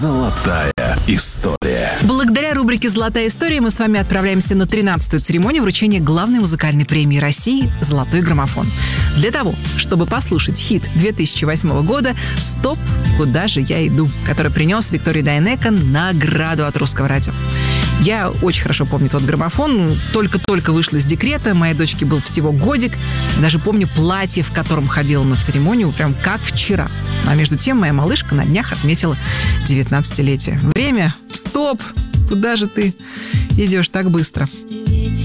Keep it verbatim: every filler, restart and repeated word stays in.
Золотая история. Благодаря рубрике «Золотая история» мы с вами отправляемся на тринадцатую церемонию вручения главной музыкальной премии России «Золотой граммофон». Для того, чтобы послушать хит две тысячи восьмого года «Стоп, куда же я иду», который принес Виктории Дайнеко награду от Русского радио. Я очень хорошо помню тот граммофон. Только-только вышла из декрета, моей дочке был всего годик. Даже помню платье, в котором ходила на церемонию, прям как вчера. А между тем моя малышка на днях отметила девятнадцатилетие. Время. Стоп! Куда же ты идешь так быстро?